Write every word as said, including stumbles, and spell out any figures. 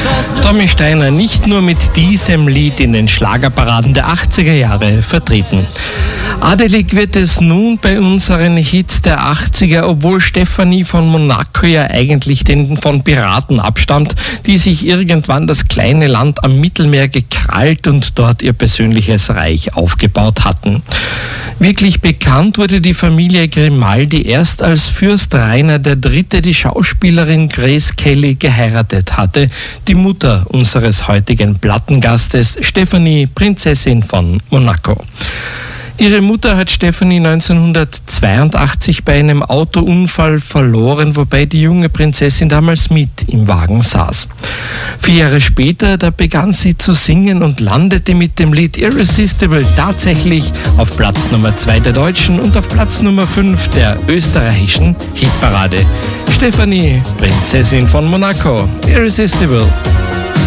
Tommy Steiner nicht nur mit diesem Lied in den Schlagerparaden der achtziger Jahre vertreten. Adelig wird es nun bei unseren Hits der achtziger, obwohl Stefanie von Monaco ja eigentlich den von Piraten abstammt, die sich irgendwann das kleine Land am Mittelmeer gekrallt und dort ihr persönliches Reich aufgebaut hatten. Wirklich bekannt wurde die Familie Grimaldi erst, als Fürst Rainer der Dritte die Schauspielerin Grace Kelly geheiratet hatte, die Mutter unseres heutigen Plattengastes Stefanie, Prinzessin von Monaco. Ihre Mutter hat Stefanie neunzehnhundertzweiundachtzig bei einem Autounfall verloren, wobei die junge Prinzessin damals mit im Wagen saß. Vier Jahre später, da begann sie zu singen und landete mit dem Lied Irresistible tatsächlich auf Platz Nummer zwei der deutschen und auf Platz Nummer fünf der österreichischen Hitparade. Stefanie, Prinzessin von Monaco, Irresistible.